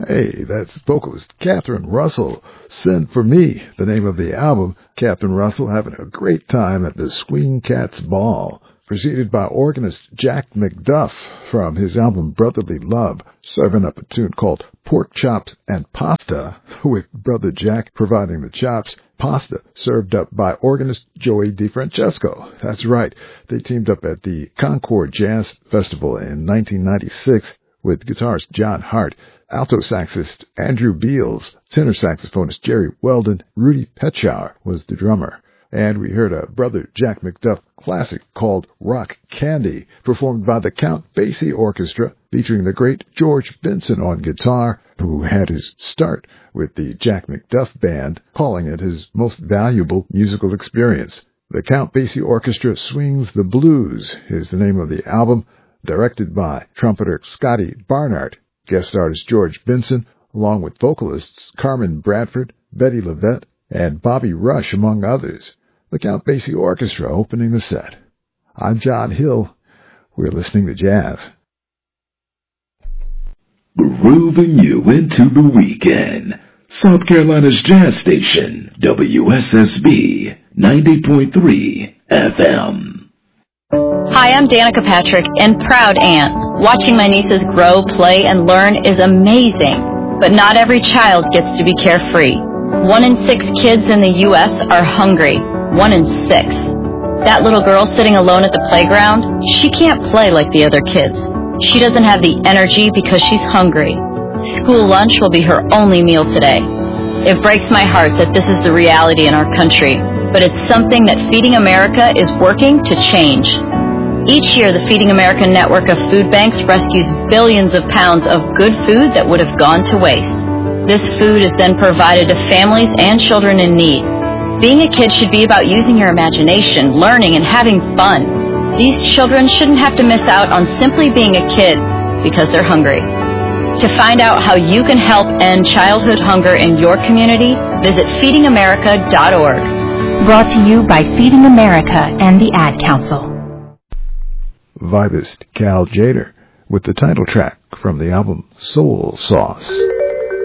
Hey, that's vocalist Catherine Russell. Send for Me, the name of the album. Catherine Russell having a great time at the Swing Cats Ball. Preceded by organist Jack McDuff from his album Brotherly Love, serving up a tune called Pork Chops and Pasta, with Brother Jack providing the chops. Pasta served up by organist Joey DeFrancesco. That's right, they teamed up at the Concord Jazz Festival in 1996 with guitarist John Hart, alto saxist Andrew Beals, tenor saxophonist Jerry Weldon. Rudy Petschauer was the drummer. And we heard a Brother Jack McDuff classic called Rock Candy, performed by the Count Basie Orchestra, featuring the great George Benson on guitar, who had his start with the Jack McDuff Band, calling it his most valuable musical experience. The Count Basie Orchestra Swings the Blues is the name of the album, directed by trumpeter Scotty Barnard, guest artist George Benson, along with vocalists Carmen Bradford, Betty LaVette, and Bobby Rush, among others. The Count Basie Orchestra opening the set. I'm John Hill. We're listening to jazz. Grooving you into the weekend. South Carolina's jazz station, WSSB 90.3 FM. Hi, I'm Danica Patrick and proud aunt. Watching my nieces grow, play, and learn is amazing. But not every child gets to be carefree. 1 in 6 kids in the U.S. are hungry. 1 in 6. That little girl sitting alone at the playground, she can't play like the other kids. She doesn't have the energy because she's hungry. School lunch will be her only meal today. It breaks my heart that this is the reality in our country, but it's something that Feeding America is working to change. Each year, the Feeding America network of food banks rescues billions of pounds of good food that would have gone to waste. This food is then provided to families and children in need. Being a kid should be about using your imagination, learning, and having fun. These children shouldn't have to miss out on simply being a kid because they're hungry. To find out how you can help end childhood hunger in your community, visit feedingamerica.org. Brought to you by Feeding America and the Ad Council. Vibist Cal Jader with the title track from the album Soul Sauce.